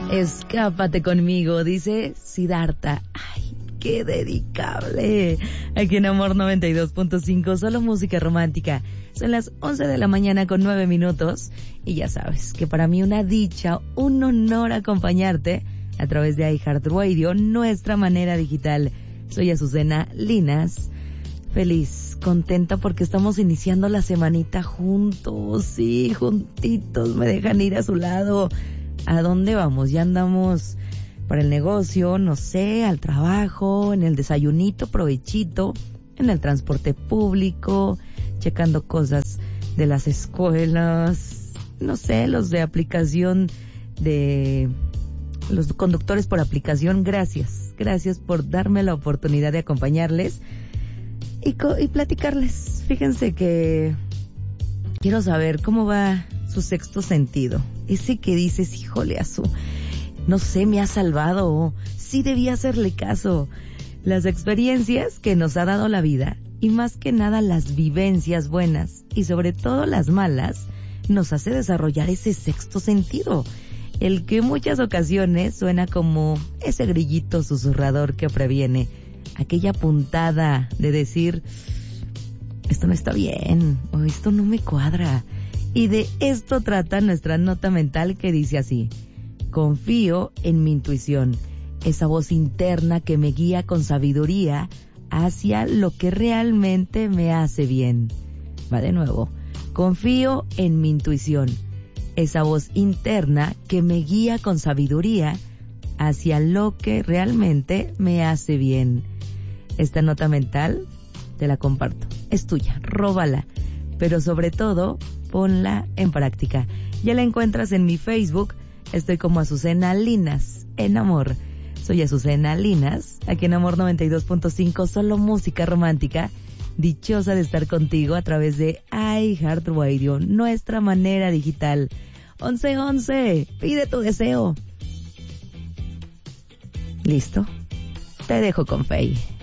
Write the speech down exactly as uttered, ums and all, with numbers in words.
Escápate conmigo, dice Siddhartha. Ay, qué dedicable. Aquí en Amor noventa y dos punto cinco, solo música romántica. Son las once de la mañana con nueve minutos. Y ya sabes que para mí una dicha, un honor acompañarte a través de iHeartRadio, nuestra manera digital. Soy Azucena Linas. Feliz, contenta porque estamos iniciando la semanita juntos. Sí, juntitos, me dejan ir a su lado. ¿A dónde vamos? Ya andamos para el negocio, no sé, al trabajo, en el desayunito, provechito, en el transporte público, checando cosas de las escuelas, no sé, los de aplicación de los conductores por aplicación. Gracias, gracias por darme la oportunidad de acompañarles y, co- y platicarles. Fíjense que quiero saber cómo va su sexto sentido. Ese que dices, híjole, Azú, no sé, me ha salvado. Sí debía hacerle caso. Las experiencias que nos ha dado la vida, y más que nada las vivencias buenas, y sobre todo las malas, nos hace desarrollar ese sexto sentido. El que en muchas ocasiones suena como ese grillito susurrador que previene. Aquella puntada de decir, esto no está bien, o esto no me cuadra. Y de esto trata nuestra nota mental, que dice así: confío en mi intuición, esa voz interna que me guía con sabiduría hacia lo que realmente me hace bien. Va de nuevo. Confío en mi intuición, esa voz interna que me guía con sabiduría hacia lo que realmente me hace bien. Esta nota mental te la comparto. Es tuya, róbala. Pero sobre todo, ponla en práctica. Ya la encuentras en mi Facebook. Estoy como Azucena Linas, en amor. Soy Azucena Linas, aquí en Amor noventa y dos punto cinco, solo música romántica. Dichosa de estar contigo a través de iHeartRadio, nuestra manera digital. once once, pide tu deseo. ¿Listo? Te dejo con Faye.